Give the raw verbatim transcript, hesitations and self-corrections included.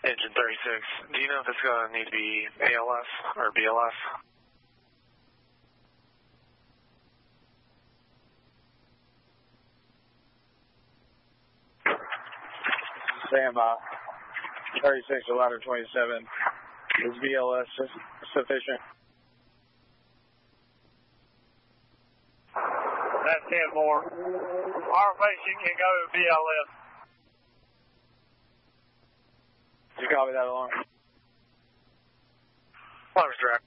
Engine thirty-six, do you know if it's going to need to be A L S or B L S? Sam, uh, thirty-six to ladder twenty-seven. Is B L S sufficient? That's ten more. Our patient can go to B L S. Did you copy that alarm? Alarm's direct.